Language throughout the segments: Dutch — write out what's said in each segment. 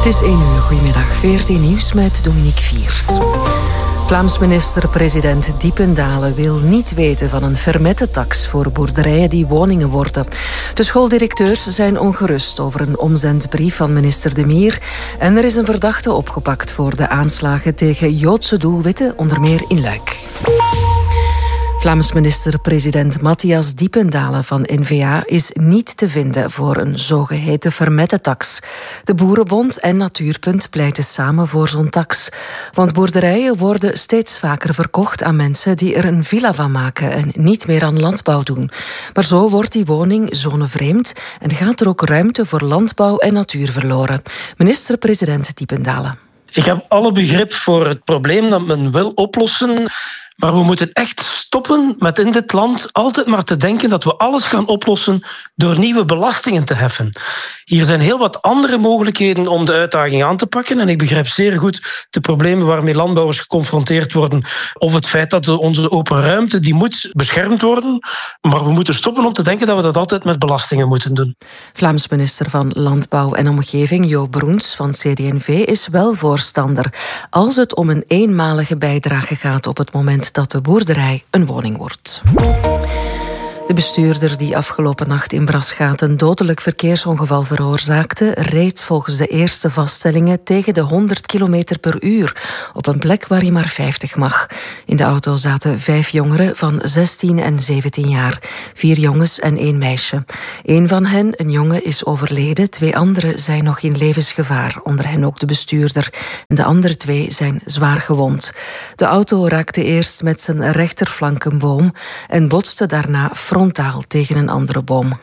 Het is 1 uur. Goedemiddag. VRT Nieuws met Dominique Viers. Vlaams minister-president Diependaele wil niet weten van een fermettetax voor boerderijen die woningen worden. De schooldirecteurs zijn ongerust over een omzendbrief van minister De Mier. En er is een verdachte opgepakt voor de aanslagen tegen Joodse doelwitten, onder meer in Luik. Vlaams minister-president Matthias Diependaele van N-VA is niet te vinden voor een zogeheten fermettetax. De Boerenbond en Natuurpunt pleiten samen voor zo'n tax. Want boerderijen worden steeds vaker verkocht aan mensen die er een villa van maken en niet meer aan landbouw doen. Maar zo wordt die woning zonevreemd en gaat er ook ruimte voor landbouw en natuur verloren. Minister-president Diependaele. Ik heb alle begrip voor het probleem dat men wil oplossen. Maar we moeten echt stoppen met in dit land altijd maar te denken dat we alles gaan oplossen door nieuwe belastingen te heffen. Hier zijn heel wat andere mogelijkheden om de uitdaging aan te pakken. En ik begrijp zeer goed de problemen waarmee landbouwers geconfronteerd worden. Of het feit dat onze open ruimte, die moet beschermd worden. Maar we moeten stoppen om te denken dat we dat altijd met belastingen moeten doen. Vlaams minister van Landbouw en Omgeving, Jo Broens van CD&V, is wel voorstander als het om een eenmalige bijdrage gaat op het moment dat de boerderij een woning wordt. De bestuurder die afgelopen nacht in Braschaat een dodelijk verkeersongeval veroorzaakte, reed volgens de eerste vaststellingen tegen de 100 km per uur op een plek waar je maar 50 mag. In de auto zaten 5 jongeren van 16 en 17 jaar. 4 jongens en 1 meisje. 1 van hen, een jongen, is overleden. 2 anderen zijn nog in levensgevaar, onder hen ook de bestuurder. En de andere 2 zijn zwaar gewond. De auto raakte eerst met zijn rechterflank een boom en botste daarna frontaal tegen een andere boom.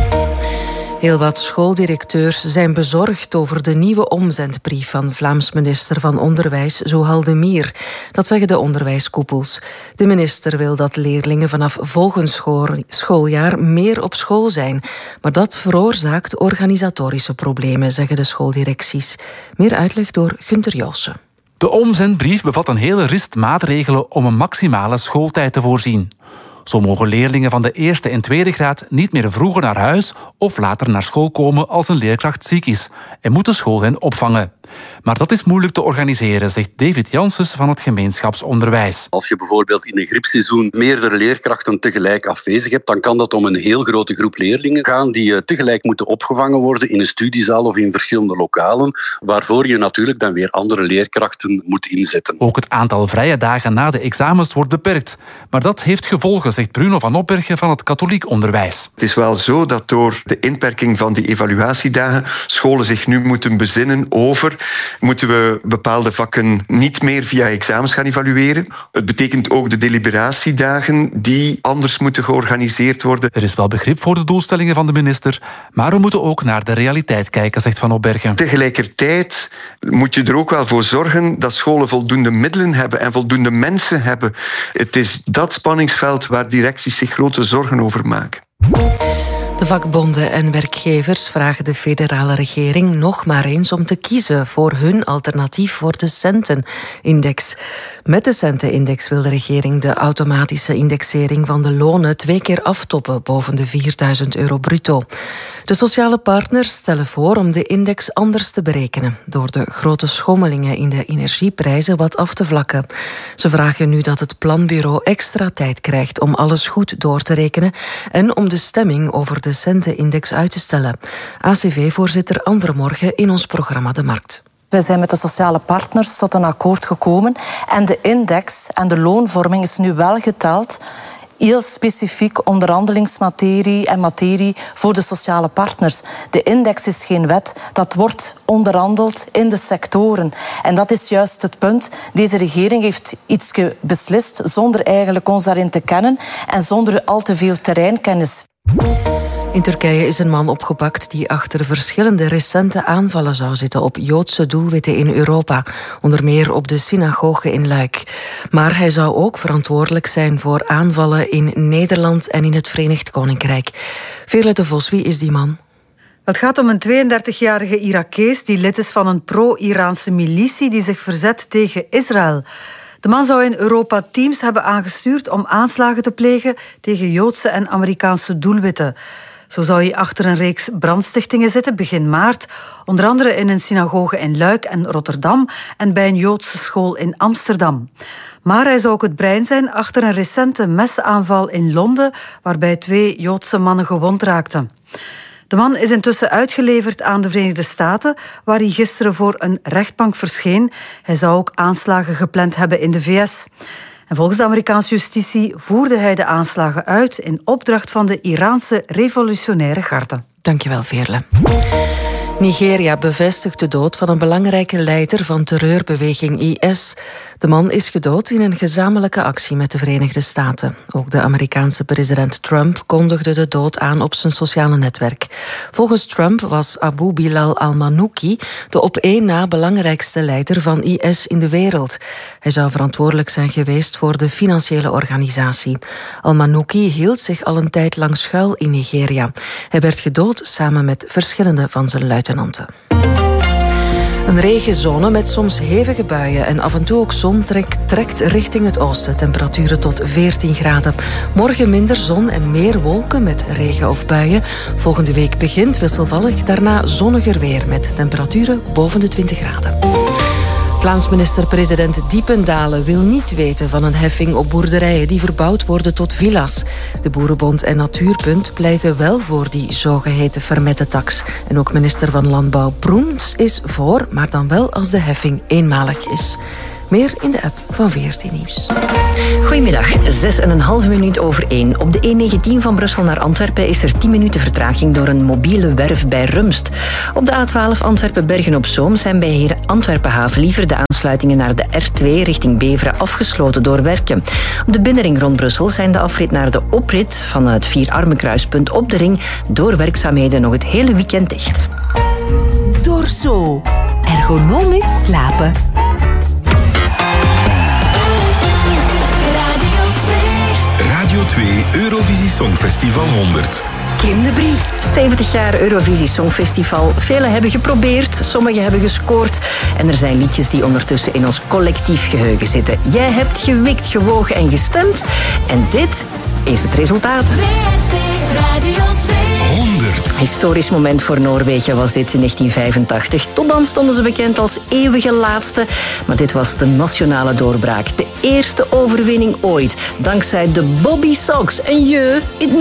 Heel wat schooldirecteurs zijn bezorgd over de nieuwe omzendbrief van Vlaams minister van Onderwijs Zohal De Mier. Dat zeggen de onderwijskoepels. De minister wil dat leerlingen vanaf volgend schooljaar meer op school zijn. Maar dat veroorzaakt organisatorische problemen, zeggen de schooldirecties. Meer uitleg door Gunther Joossen. De omzendbrief bevat een hele rist maatregelen om een maximale schooltijd te voorzien. Zo mogen leerlingen van de eerste en tweede graad niet meer vroeger naar huis of later naar school komen als een leerkracht ziek is en moet de school hen opvangen. Maar dat is moeilijk te organiseren, zegt David Janssens van het gemeenschapsonderwijs. Als je bijvoorbeeld in een griepseizoen meerdere leerkrachten tegelijk afwezig hebt, dan kan dat om een heel grote groep leerlingen gaan die tegelijk moeten opgevangen worden in een studiezaal of in verschillende lokalen, waarvoor je natuurlijk dan weer andere leerkrachten moet inzetten. Ook het aantal vrije dagen na de examens wordt beperkt. Maar dat heeft gevolgen, zegt Bruno van Opbergen van het katholiek onderwijs. Het is wel zo dat door de inperking van die evaluatiedagen scholen zich nu moeten bezinnen over: moeten we bepaalde vakken niet meer via examens gaan evalueren? Het betekent ook de deliberatiedagen die anders moeten georganiseerd worden. Er is wel begrip voor de doelstellingen van de minister, maar we moeten ook naar de realiteit kijken, zegt Van Opbergen. Tegelijkertijd moet je er ook wel voor zorgen dat scholen voldoende middelen hebben en voldoende mensen hebben. Het is dat spanningsveld waar directies zich grote zorgen over maken. De vakbonden en werkgevers vragen de federale regering nog maar eens om te kiezen voor hun alternatief voor de Centenindex. Met de Centenindex wil de regering de automatische indexering van de lonen 2 keer aftoppen boven de €4.000 bruto. De sociale partners stellen voor om de index anders te berekenen, door de grote schommelingen in de energieprijzen wat af te vlakken. Ze vragen nu dat het planbureau extra tijd krijgt om alles goed door te rekenen en om de stemming over de Centenindex uit te stellen. ACV-voorzitter Anne Vermorgen in ons programma De Markt. We zijn met de sociale partners tot een akkoord gekomen en de index en de loonvorming is nu wel geteld. Heel specifiek onderhandelingsmaterie en materie voor de sociale partners. De index is geen wet, dat wordt onderhandeld in de sectoren. En dat is juist het punt. Deze regering heeft iets beslist zonder eigenlijk ons daarin te kennen en zonder al te veel terreinkennis. In Turkije is een man opgepakt die achter verschillende recente aanvallen zou zitten op Joodse doelwitten in Europa, onder meer op de synagoge in Luik. Maar hij zou ook verantwoordelijk zijn voor aanvallen in Nederland en in het Verenigd Koninkrijk. Veerle de Vos, wie is die man? Het gaat om een 32-jarige Irakees die lid is van een pro-Iraanse militie die zich verzet tegen Israël. De man zou in Europa teams hebben aangestuurd om aanslagen te plegen tegen Joodse en Amerikaanse doelwitten. Zo zou hij achter een reeks brandstichtingen zitten begin maart, onder andere in een synagoge in Luik en Rotterdam en bij een Joodse school in Amsterdam. Maar hij zou ook het brein zijn achter een recente mesaanval in Londen, waarbij 2 Joodse mannen gewond raakten. De man is intussen uitgeleverd aan de Verenigde Staten, waar hij gisteren voor een rechtbank verscheen. Hij zou ook aanslagen gepland hebben in de VS. En volgens de Amerikaanse justitie voerde hij de aanslagen uit in opdracht van de Iraanse revolutionaire garde. Dankjewel, Veerle. Nigeria bevestigt de dood van een belangrijke leider van terreurbeweging IS. De man is gedood in een gezamenlijke actie met de Verenigde Staten. Ook de Amerikaanse president Trump kondigde de dood aan op zijn sociale netwerk. Volgens Trump was Abu Bilal al-Manouki de op één na belangrijkste leider van IS in de wereld. Hij zou verantwoordelijk zijn geweest voor de financiële organisatie. Al-Manouki hield zich al een tijd lang schuil in Nigeria. Hij werd gedood samen met verschillende van zijn luitenanten. Een regenzone met soms hevige buien en af en toe ook zon trekt richting het oosten. Temperaturen tot 14 graden. Morgen minder zon en meer wolken met regen of buien. Volgende week begint wisselvallig, daarna zonniger weer met temperaturen boven de 20 graden. Vlaams minister-president Diependalen wil niet weten van een heffing op boerderijen die verbouwd worden tot villa's. De Boerenbond en Natuurpunt pleiten wel voor die zogeheten fermettentax. En ook minister van Landbouw Broens is voor, maar dan wel als de heffing eenmalig is. Meer in de app van VRT Nieuws. Goedemiddag, 6,5 minuut over 1. Op de E19 van Brussel naar Antwerpen is er 10 minuten vertraging door een mobiele werf bij Rumst. Op de A12 Antwerpen-Bergen-op-Zoom zijn bij Antwerpen-Haveliever de aansluitingen naar de R2 richting Beveren afgesloten door werken. Op de binnenring rond Brussel zijn de afrit naar de oprit van het Vierarmenkruispunt op de ring door werkzaamheden nog het hele weekend dicht. Dorso. Ergonomisch slapen. Radio 2 Eurovisie Songfestival 100. Kim de Brie. 70 jaar Eurovisie Songfestival. Velen hebben geprobeerd, sommigen hebben gescoord. En er zijn liedjes die ondertussen in ons collectief geheugen zitten. Jij hebt gewikt, gewogen en gestemd. En dit is het resultaat. Radio 100. Historisch moment voor Noorwegen was dit in 1985. Tot dan stonden ze bekend als eeuwige laatste. Maar dit was de nationale doorbraak. De eerste overwinning ooit. Dankzij de Bobby Sox. En je in